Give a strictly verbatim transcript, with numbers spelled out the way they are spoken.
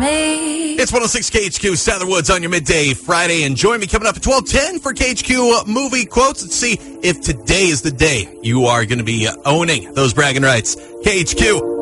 me. It's one oh six K H Q, Sather Woods on your midday Friday. And join me coming up at twelve ten for K H Q movie quotes. Let's see if today is the day you are going to be owning those bragging rights. K H Q.